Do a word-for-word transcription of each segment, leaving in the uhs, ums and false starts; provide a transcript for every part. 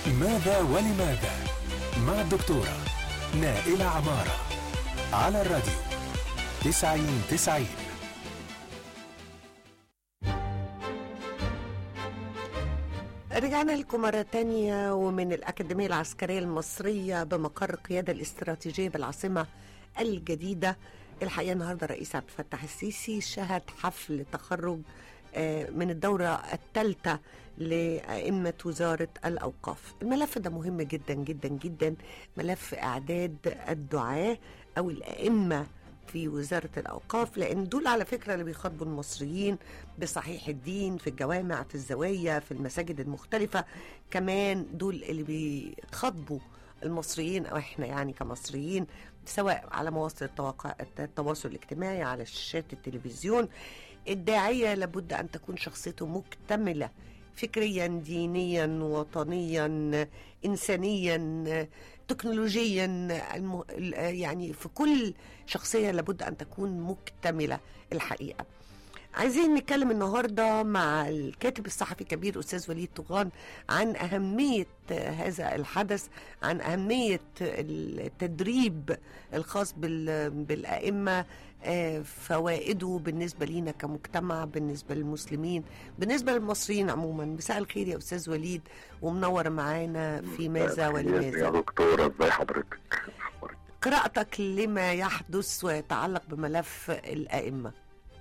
ماذا ولماذا مع الدكتورة نائلة عمارة على الراديو تسعين تسعين. رجعنا لكم مرة تانية ومن الأكاديمية العسكرية المصرية بمقر القيادة الاستراتيجية بالعاصمة الجديدة. الحقيقة النهاردة الرئيس عبد الفتاح السيسي شهد حفل تخرج من الدورة الثالثة لأئمة وزارة الأوقاف. الملف ده مهم جدا جدا جدا، ملف إعداد الدعاة أو الأئمة في وزارة الأوقاف، لأن دول على فكرة اللي بيخاطبوا المصريين بصحيح الدين في الجوامع، في الزوايا، في المساجد المختلفة. كمان دول اللي بيخاطبوا المصريين أو إحنا يعني كمصريين، سواء على مواصل التواصل الاجتماعي، على شاشات التلفزيون. الداعية لابد أن تكون شخصيته مكتملة فكريا، دينيا، وطنيا، إنسانيا، تكنولوجيا، يعني في كل شخصية لابد أن تكون مكتملة الحقيقة. عايزين نتكلم النهاردة مع الكاتب الصحفي الكبير أستاذ وليد طغان عن أهمية هذا الحدث، عن أهمية التدريب الخاص بالأئمة، فوائده بالنسبة لينا كمجتمع، بالنسبة للمسلمين، بالنسبة للمصريين عموما. مساء الخير يا أستاذ وليد، ومنور معانا في ماذا ولماذا. يا دكتورة ازي حضرتك؟ قراءتك لما يحدث ويتعلق بملف الأئمة.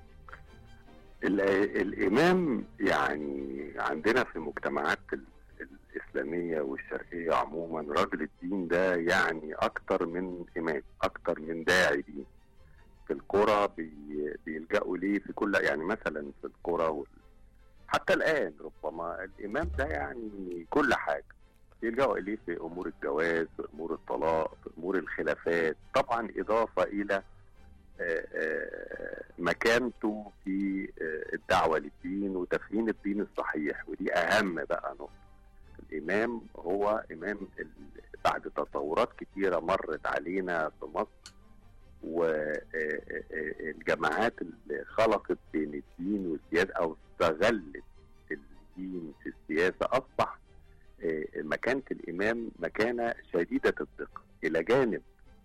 الإمام يعني عندنا في المجتمعات الإسلامية والشرقية عموما، راجل الدين ده يعني أكتر من إمام، أكتر من داعي دين. في القرى بي بيلجأوا ليه في كل، يعني مثلا في القرى وال... حتى الآن ربما الإمام ده يعني كل حاجة بيلجأوا إليه في أمور الجواز، في أمور الطلاق، في أمور الخلافات، طبعا إضافة إلى مكانته في الدعوة للدين وتفهيم الدين الصحيح. ودي أهم بقى نقطة. الإمام هو إمام بعد تطورات كتيرة مرت علينا في مصر، والجماعات اللي خلطت بين الدين والسياسة أو استغلت الدين في السياسة، أصبح مكانة الإمام مكانة شديدة الدقة، إلى جانب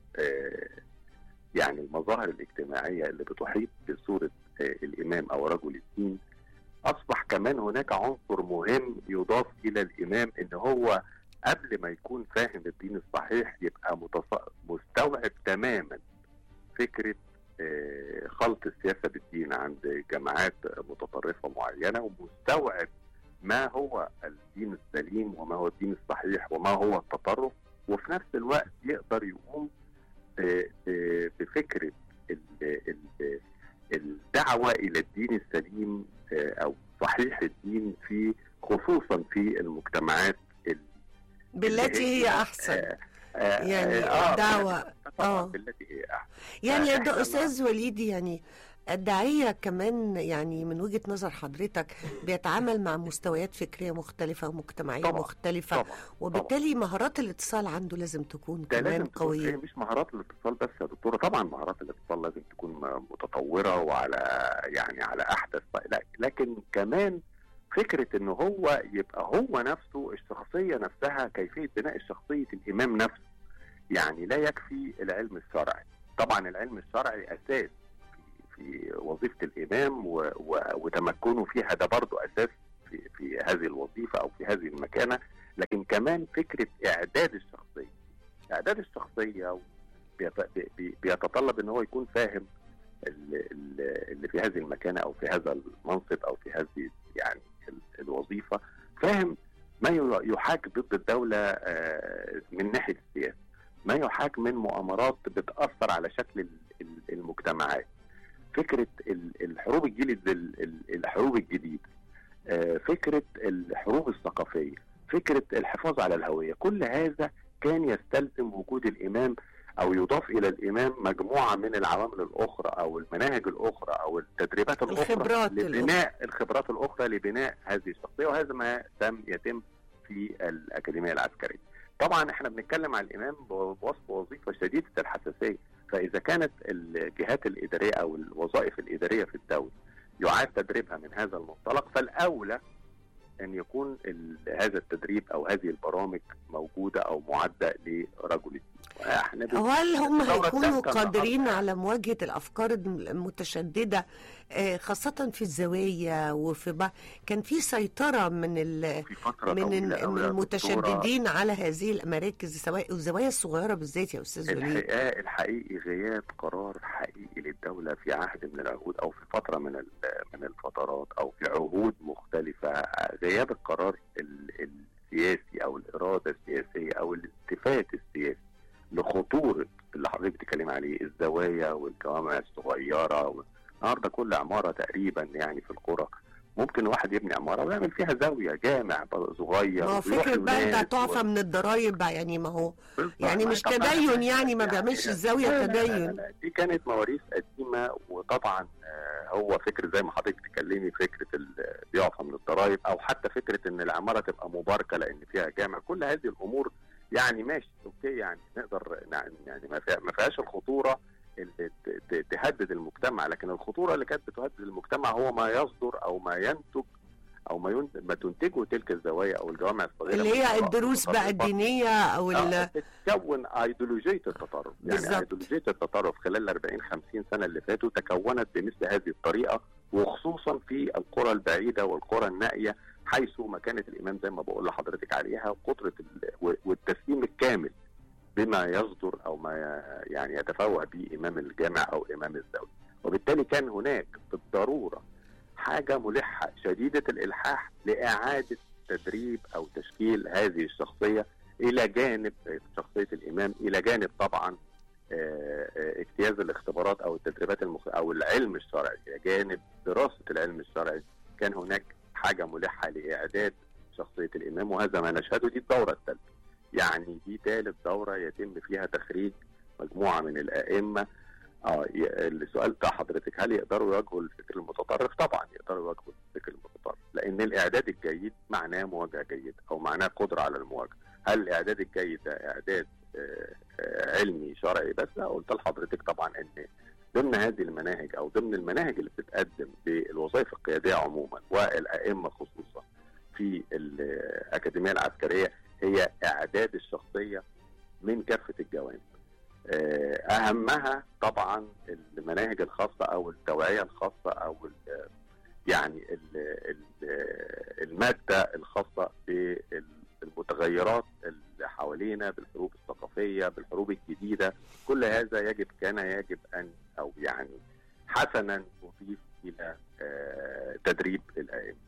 يعني المظاهر الاجتماعية اللي بتحيط بصورة الإمام أو رجل الدين. أصبح كمان هناك عنصر مهم يضاف إلى الإمام، إن هو قبل ما يكون فاهم الدين الصحيح يبقى مستوعب تماما فكرة خلط السياسة بالدين عند جماعات متطرفة معينة، ومستوعب ما هو الدين السليم وما هو الدين الصحيح وما هو التطرف، وفي نفس الوقت يقدر يقوم بفكرة الدعوة إلى الدين السليم أو صحيح الدين، في خصوصا في المجتمعات بالتي هي أحسن. يعني آه الدعوة آه بالتي هي أحسن. يعني يا أستاذ وليد، يعني الداعية كمان يعني من وجهة نظر حضرتك بيتعامل مع مستويات فكرية مختلفة ومجتمعية طبعًا مختلفة، طبعًا وبالتالي طبعًا مهارات الاتصال عنده لازم تكون كمان قوية. مش مهارات الاتصال بس يا دكتورة، طبعا مهارات الاتصال لازم تكون متطورة وعلى يعني على أحدث، لكن كمان فكرة إنه هو يبقى هو نفسه الشخصية نفسها، كيفية بناء الشخصية الإمام نفسه. يعني لا يكفي العلم الشرعي، طبعا العلم الشرعي أساس في وظيفة الإمام و... و... وتمكنه فيها، ده برضو أساس في... في هذه الوظيفة أو في هذه المكانة. لكن كمان فكرة إعداد الشخصية، إعداد الشخصية بيت... بي... بيتطلب أنه هو يكون فاهم اللي في هذه المكانة أو في هذا المنصب أو في هذه يعني الوظيفة، فاهم ما يحاك ضد الدولة من ناحية السياسة، ما يحاك من مؤامرات بتأثر على شكل المجتمعات، فكرة الحروب الجيل الحروب الجديدة، فكرة الحروب الثقافية، فكرة الحفاظ على الهوية. كل هذا كان يستلزم وجود الإمام، أو يضاف إلى الإمام مجموعة من العوامل الأخرى أو المناهج الأخرى أو التدريبات الأخرى الخبرات لبناء الخبرات الأخرى لبناء هذه الشخصية. وهذا ما تم يتم في الأكاديمية العسكرية. طبعا احنا بنتكلم عن الإمام بوصف وظيفة شديدة الحساسية، فإذا كانت الجهات الإدارية أو الوظائف الإدارية في الدولة يعاد تدريبها من هذا المنطلق، فالأولى ان يكون هذا التدريب او هذه البرامج موجوده او معده لرجل الدين. هل هم هيكونوا قادرين على مواجهة الأفكار المتشددة خاصة في الزوايا وفي بقى كان في سيطرة من ال من المتشددين على هذه المراكز سواء الزوايا الصغيرة بالذات يا أستاذ وليد؟ الحقيقة الحقيقي غياب قرار حقيقي للدولة في عهد من العهود أو في فترة من من الفترات أو في عهود مختلفة، غياب القرار السياسي أو الإرادة السياسية أو الالتفات السياسي لخطورة اللي حضرتك بتتكلم عليه، الزوايا والجوامع الصغيرة. النهارده كل عمارة تقريبا يعني في القرى ممكن واحد يبني عمارة ويعمل فيها زاوية جامع صغير. ما هو فكرة بقى انت تعفى و... من الضرايب بقى يعني ما هو يعني مش تدين يعني ما بيعملش يعني الزاوية تدين. دي كانت مواريث قديمة، وطبعا هو فكر زي ما حضرتك بتتكلمي فكرة بيعفى من الضرايب او حتى فكرة ان العمارة تبقى مباركة لان فيها جامع. كل هذه الامور يعني ماشي اوكي، يعني نقدر يعني ما فيها ما فيهاش الخطوره اللي تهدد المجتمع، لكن الخطوره اللي كانت بتهدد المجتمع هو ما يصدر او ما ينتج او ما ينتج ما تنتجه تلك الزوايا او الجوامع الصغيره اللي هي الدروس بقى الدينيه او ال تكون ايديولوجيه التطرف. يعني ايديولوجيه التطرف خلال ال أربعين خمسين سنه اللي فاتوا تكونت بمثل هذه الطريقه، وخصوصا في القرى البعيده والقرى النائيه، حيث مكانة الإمام زي ما بقول لحضرتك عليها وقدرة والتسليم الكامل بما يصدر أو ما يعني يتفوه به إمام الجامع أو إمام الزاوية. وبالتالي كان هناك بالضرورة حاجة ملحة شديدة الإلحاح لإعادة تدريب أو تشكيل هذه الشخصية إلى جانب شخصية الإمام، إلى جانب طبعا اجتياز الاختبارات أو التدريبات المخ... أو العلم الشرعي، إلى جانب دراسة العلم الشرعي. كان هناك حاجة ملحة لإعداد شخصية الإمام، وهذا ما نشهده. دي الدورة الثالثة، يعني دي ثالث دورة يتم فيها تخريج مجموعة من الأئمة. اه السؤال بتاع حضرتك هل يقدروا يواجهوا الفكر المتطرف؟ طبعا يقدروا يواجهوا الفكر المتطرف، لأن الإعداد الجيد معناه مواجهة جيدة أو معناه قدرة على المواجهة. هل الإعداد الجيد ده إعداد آه آه علمي شرعي بس؟ قلت لحضرتك طبعا إن ضمن هذه المناهج او ضمن المناهج اللي بتتقدم بالوظائف القياديه عموما والائمه خصوصا في الاكاديميه العسكريه هي اعداد الشخصيه من كافه الجوانب. اهمها طبعا المناهج الخاصه او التوعيه الخاصه او يعني الماده الخاصه بالمتغيرات اللي حوالينا، بالحروب الثقافيه، بالحروب الجديده. كل هذا يجب كان يجب ان او يعني حسنا نضيف الى آه تدريب الائمه.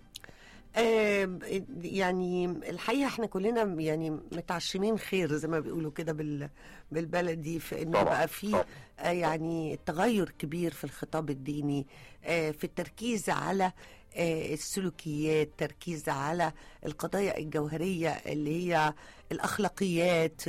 آه يعني الحقيقه احنا كلنا يعني متعشمين خير زي ما بيقولوا كده بال بالبلدي في انه بقى في آه يعني تغير كبير في الخطاب الديني، آه في التركيز على آه السلوكيات، تركيز على القضايا الجوهريه اللي هي الاخلاقيات،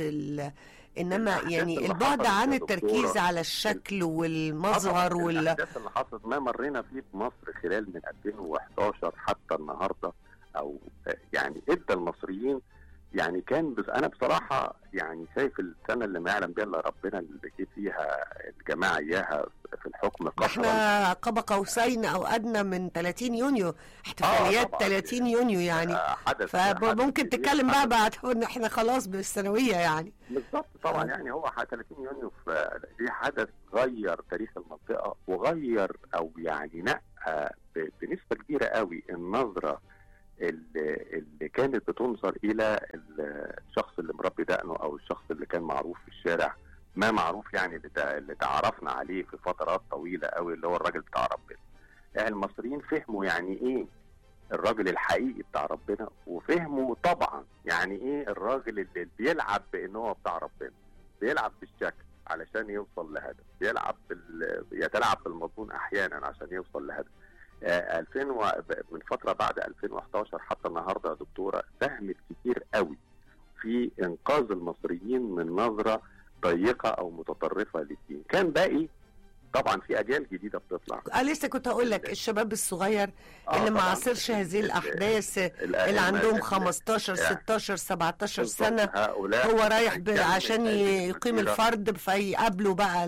انما يعني البعد عن التركيز على الشكل والمظهر وال الاحداث اللي حصلت ما مرينا فيه في مصر خلال من ألفين وإحداشر حتى النهارده، او يعني ادى المصريين يعني كان بس انا بصراحه يعني شايف السنه اللي ما يعلم بها الا ربنا اللي جه فيها الجماعه اياها في الحكم قطرا. احنا قاب قوسين او ادنى من ثلاثين يونيو، احتفاليات آه ثلاثين يونيو يعني حدث، فممكن تتكلم بقى بعد ان احنا خلاص بالثانويه يعني. بالظبط طبعا آه. يعني هو ثلاثين يونيو دي حدث غير تاريخ المنطقه وغير او يعني نقى بنسبه كبيره قوي النظره اللي, اللي كانت بتنظر الى الشخص اللي مربي دقنه او الشخص اللي كان معروف في الشارع، ما معروف يعني اللي تعرفنا عليه في فترات طويله قوي اللي هو الراجل بتاع ربنا. يعني المصريين فهموا يعني ايه الراجل الحقيقي بتاع ربنا، وفهموا طبعا يعني ايه الراجل اللي بيلعب بان هو بتاع ربنا، بيلعب بالشكل علشان يوصل لهدف، بيلعب بال... يتلاعب بالمضمون احيانا عشان يوصل لهدف. آه ألفين و... من فتره بعد ألفين وإحداشر حتى النهارده يا دكتوره ساهمت كتير قوي في انقاذ المصريين من نظره ضيقه او متطرفه للدين. كان باقي طبعا في اجيال جديده بتطلع. اه لسه كنت هقول لك الشباب الصغير آه اللي ما عاصرش هذه الاحداث، اللي عندهم خمستاشر ستاشر سبعتاشر سنه، هو رايح عشان يقيم الفرض فيقابله بقى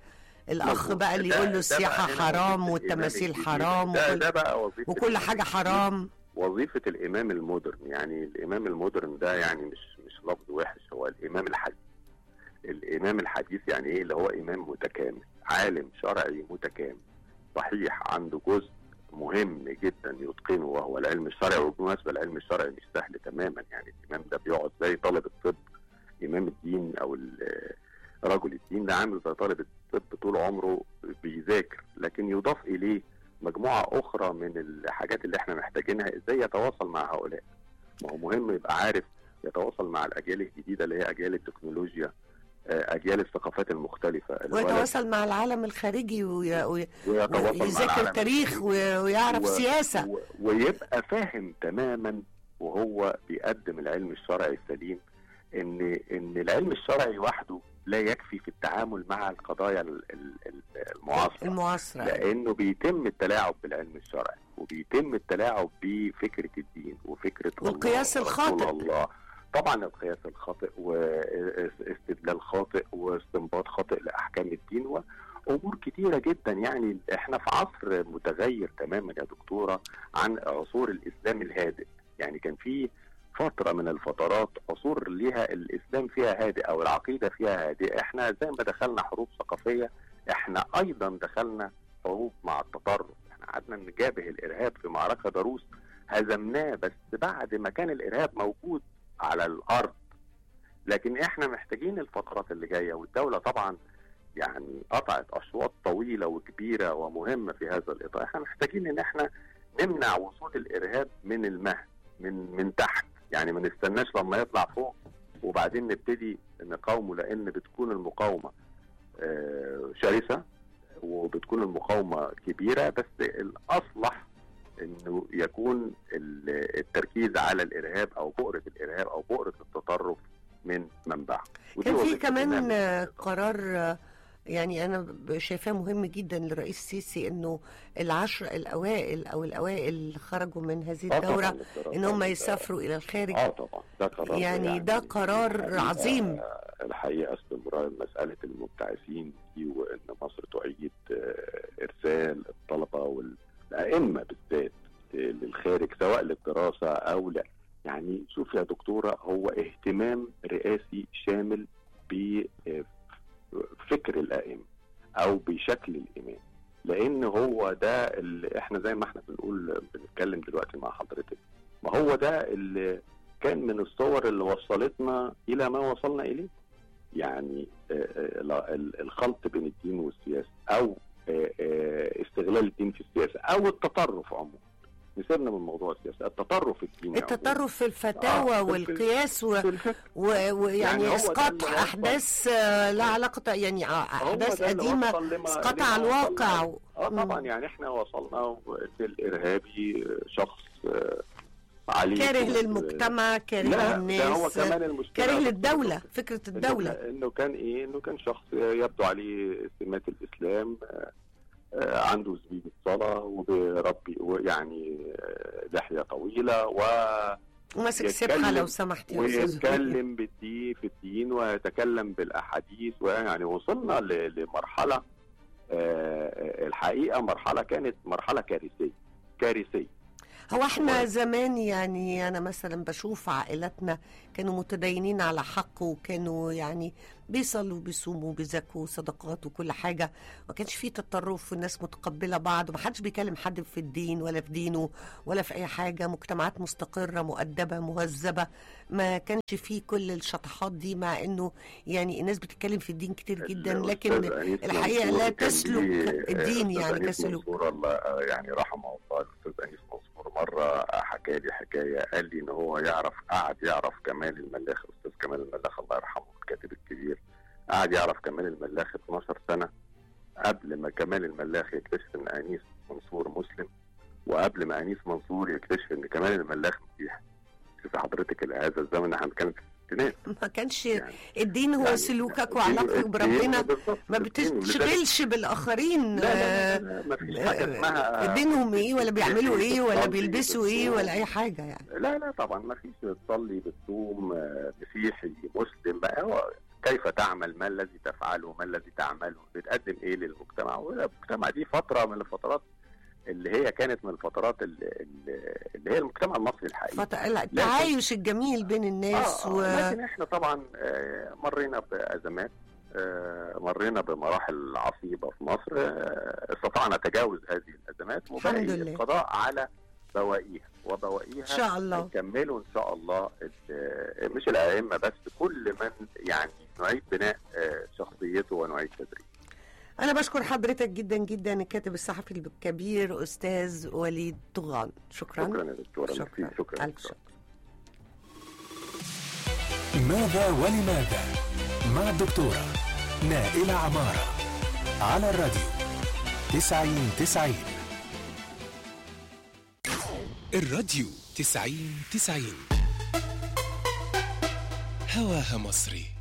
الاخ بقى اللي يقول له السياحه حرام والتماثيل حرام ده ده بقى وكل حاجه حرام. وظيفه الامام المودرن. يعني الامام المودرن ده يعني مش مش لفظ وحش، هو الامام الحديث. الامام الحديث يعني ايه؟ اللي هو امام متكامل، عالم شرعي متكامل صحيح، عنده جزء مهم جدا يتقنه وهو العلم الشرعي. وبالمناسبه العلم الشرعي مش سهل تماما، يعني الامام ده بيقعد زي طالب الطب، امام الدين او رجل الدين ده عامل زي طالب الطب طول عمره بيذاكر، لكن يضاف اليه مجموعه اخرى من الحاجات اللي احنا محتاجينها. ازاي يتواصل مع هؤلاء؟ ما هو مهم يبقى عارف يتواصل مع الاجيال الجديده اللي هي اجيال التكنولوجيا، اجيال الثقافات المختلفه، ويتواصل مع العالم الخارجي وي... وي... ويذاكر تاريخ ويعرف و... سياسه و... ويبقى فاهم تماما وهو بيقدم العلم الشرعي السليم ان ان العلم الشرعي وحده لا يكفي في التعامل مع القضايا المعاصره المعاصره لانه بيتم التلاعب بالعلم الشرعي، وبيتم التلاعب بفكره الدين وفكره والقياس الخاطئ. الله طبعا القياس الخاطئ واستدلال خاطئ واستنباط خاطئ لاحكام الدين وامور كتيره جدا. يعني احنا في عصر متغير تماما يا دكتوره عن عصور الاسلام الهادئ. يعني كان في فتره من الفترات عصور ليها الاسلام فيها هادئ او العقيده فيها هادئه. احنا زي ما دخلنا حروب ثقافيه احنا ايضا دخلنا حروب مع التطرف. احنا قعدنا نجابه الارهاب في معركه ضروس، هزمناه بس بعد ما كان الارهاب موجود على الارض. لكن احنا محتاجين الفترات اللي جايه، والدوله طبعا يعني قطعت اشواط طويله وكبيره ومهمه في هذا الاطار. احنا محتاجين ان احنا نمنع وصول الارهاب من المهد، من من تحت. يعني ما نستناش لما يطلع فوق وبعدين نبتدي نقاومه، لان بتكون المقاومه آه شرسه وبتكون المقاومه كبيره. بس الاصلح انه يكون التركيز على الارهاب او بؤره الارهاب او بؤره التطرف من منبعه. كان في كمان قرار يعني انا شايفاه مهم جدا للرئيس السيسي، انه العشر الاوائل او الاوائل خرجوا من هذه الدوره ان هم يسافروا الى الخارج. اه طبعا ده قرار يعني, يعني ده قرار عظيم الحقيقه. استمرار مساله المبتعثين دي وان مصر تعيد ارسال الطلبه وال الأئمة بالذات للخارج سواء للدراسة أو لا. يعني شوف يا دكتورة، هو اهتمام رئاسي شامل بفكر الأئمة أو بشكل الإمام، لأن هو ده اللي احنا زي ما احنا بنقول بنتكلم دلوقتي مع حضرتك، ما هو ده اللي كان من الصور اللي وصلتنا إلى ما وصلنا إليه. يعني الخلط بين الدين والسياسة أو استغلال الدين في السياسة أو التطرف عموما. نسيبنا من موضوع السياسة، التطرف الديني، التطرف في الفتاوى آه والقياس ويعني و... و... يعني اسقاط احداث لا علاقة، يعني احداث قديمة اسقاط على الواقع. اه طبعا يعني احنا وصلنا للارهابي شخص عليه كاره للمجتمع، كاره للناس، كاره للدولة، فكرة الدولة انه كان ايه انه كان شخص يبدو عليه سمات الاسلام، عنده زميل الصلاة وبربي يعني لحية طويلة و وماسك سبحة لو سمحت يا أستاذ، ويتكلم بالدين في الدين ويتكلم بالأحاديث. ويعني وصلنا لمرحلة الحقيقة مرحلة كانت مرحلة كارثية كارثية. هو احنا زمان يعني انا مثلا بشوف عائلاتنا كانوا متدينين على حق، وكانوا يعني بيصلوا بيصوموا بيزكوا صدقات وكل حاجة، ما كانش فيه تطرف والناس متقبلة بعض ومحدش بيكلم حد في الدين ولا في دينه ولا في اي حاجة، مجتمعات مستقرة مؤدبة مهذبة، ما كانش فيه كل الشطحات دي، مع انه يعني الناس بتتكلم في الدين كتير جدا لكن الحقيقة لا تسلك الدين يعني كسلوك. الله يعني رحمه الله الاستاذ انيس منصور مرة حكى لي حكاية، قال لي ان هو يعرف قعد يعرف كمال الملاخ، الاستاذ كمال الملاخ الله يرحمه الكاتب الكبير، قعد يعرف كمال الملاخ اثناشر سنة قبل ما كمال الملاخ يكتشف ان انيس منصور مسلم، وقبل ما انيس منصور يكتشف ان كمال الملاخ مسيحي. شوف حضرتك هذا الزمن احنا بنتكلم في الستينات، ما كانش يعني الدين هو يعني سلوكك وعلاقتك بربنا، ما بتشغلش بالاخرين. لا لا لا, لا ما فيش حاجه اسمها دينهم ايه ولا بيعملوا ايه ولا بيلبسوا ايه ولا اي حاجه يعني. لا لا طبعا ما فيش بتصلي بتصوم مسيحي مسلم بقى، هو كيف تعمل، ما الذي تفعله، ما الذي تعمله، بتقدم ايه للمجتمع. والمجتمع دي فتره من الفترات اللي هي كانت من الفترات اللي, اللي هي المجتمع المصري الحقيقي، فط... التعايش الجميل بين الناس. آه و... لكن احنا طبعا مرينا بأزمات، مرينا بمراحل عصيبة في مصر، استطعنا تجاوز هذه الأزمات وبقي القضاء على بوائيها، وبوائيها إن شاء الله نكملوا إن شاء الله، مش الأئمة بس، كل من يعني نعيد بناء شخصيته ونعيد تدريبه. أنا بشكر حضرتك جدا جدا الكاتب الصحفي الكبير أستاذ وليد طغان. شكرا. شكرا يا دكتورة. شكرا. شكرا. ألف شكر. ماذا ولماذا مع الدكتورة نائلة عمارة على الراديو تسعين تسعين. الراديو تسعين تسعين هواها مصري.